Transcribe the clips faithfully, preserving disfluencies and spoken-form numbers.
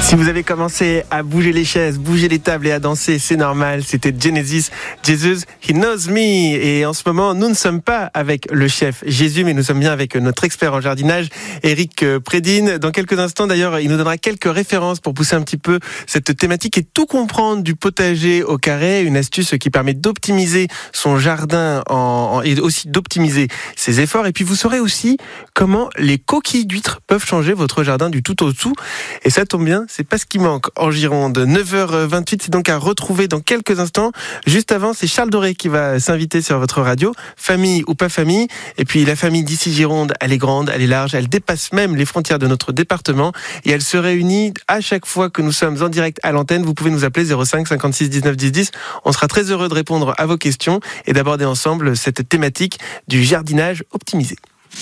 Si vous avez commencé à bouger les chaises, bouger les tables et à danser, c'est normal. C'était Genesis, Jesus, He Knows Me. Et en ce moment, nous ne sommes pas avec le chef Jésus, mais nous sommes bien avec notre expert en jardinage, Eric Prédine. Dans quelques instants, d'ailleurs, il nous donnera quelques références pour pousser un petit peu cette thématique et tout comprendre du potager au carré. Une astuce qui permet d'optimiser son jardin en, en, et aussi d'optimiser ses efforts. Et puis, vous saurez aussi comment les coquilles d'huîtres peuvent changer votre jardin du tout au tout. Et ça tombe bien, c'est pas ce qui manque en Gironde. neuf heures vingt-huit, c'est donc à retrouver dans quelques instants. Juste avant, c'est Charles Doré qui va s'inviter sur votre radio. Famille ou pas famille. Et puis la famille d'ici Gironde, elle est grande, elle est large, elle dépasse même les frontières de notre département. Et elle se réunit à chaque fois que nous sommes en direct à l'antenne. Vous pouvez nous appeler zéro cinq cinquante-six dix-neuf dix dix. On sera très heureux de répondre à vos questions et d'aborder ensemble cette thématique du jardinage optimisé.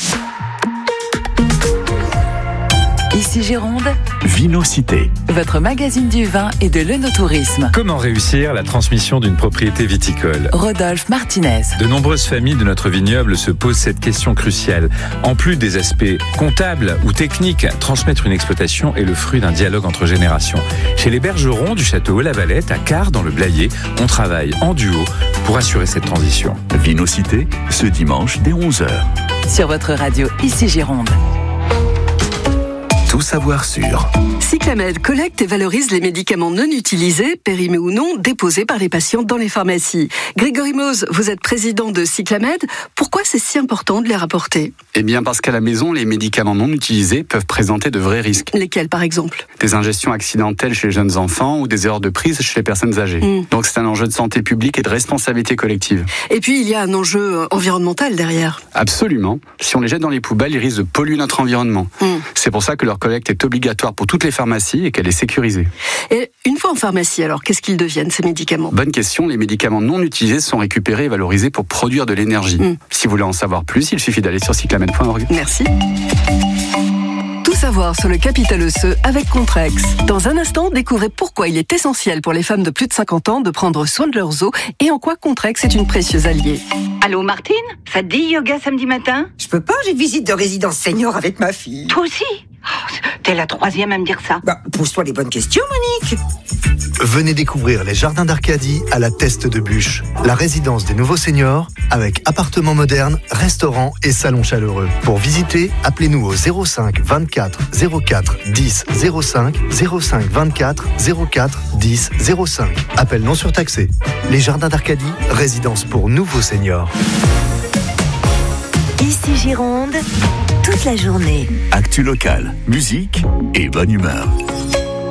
Ici Gironde, Vinocité, votre magazine du vin et de l'œnotourisme. Comment réussir la transmission d'une propriété viticole ? Rodolphe Martinez. De nombreuses familles de notre vignoble se posent cette question cruciale. En plus des aspects comptables ou techniques, transmettre une exploitation est le fruit d'un dialogue entre générations. Chez les bergerons du château Haut-la-Valette, à Quart, dans le Blayais, on travaille en duo pour assurer cette transition. Vinocité, ce dimanche dès onze heures. Sur votre radio Ici Gironde. Tout savoir sur Cyclamed collecte et valorise les médicaments non utilisés, périmés ou non, déposés par les patients dans les pharmacies. Grégory Mose, vous êtes président de Cyclamed. Pourquoi c'est si important de les rapporter ? Eh bien parce qu'à la maison, les médicaments non utilisés peuvent présenter de vrais risques. Lesquels par exemple ? Des ingestions accidentelles chez les jeunes enfants ou des erreurs de prise chez les personnes âgées. Mmh. Donc c'est un enjeu de santé publique et de responsabilité collective. Et puis il y a un enjeu environnemental derrière. Absolument. Si on les jette dans les poubelles, ils risquent de polluer notre environnement. Mmh. C'est pour ça que leur collecte est obligatoire pour toutes les pharmacies et qu'elle est sécurisée. Et une fois en pharmacie, alors qu'est-ce qu'ils deviennent ces médicaments ? Bonne question, les médicaments non utilisés sont récupérés et valorisés pour produire de l'énergie. Mmh. Si vous voulez en savoir plus, il suffit d'aller sur cyclamed point org. Merci. Tout savoir sur le capital osseux avec Contrex. Dans un instant, découvrez pourquoi il est essentiel pour les femmes de plus de cinquante ans de prendre soin de leurs os et en quoi Contrex est une précieuse alliée. Allô Martine, ça te dit yoga samedi matin ? Je peux pas, j'ai une visite de résidence senior avec ma fille. Toi aussi ? Oh, t'es la troisième à me dire ça. Bah, pose-toi les bonnes questions, Monique. Venez découvrir les jardins d'Arcadie à la Teste de Bûche, la résidence des nouveaux seniors avec appartements modernes, restaurants et salons chaleureux. Pour visiter, appelez-nous au zéro cinq vingt-quatre zéro quatre dix zéro cinq, zéro cinq vingt-quatre zéro quatre dix zéro cinq. Appel non surtaxé. Les jardins d'Arcadie, résidence pour nouveaux seniors. Ici Gironde, toute la journée. Actu locale, musique et bonne humeur.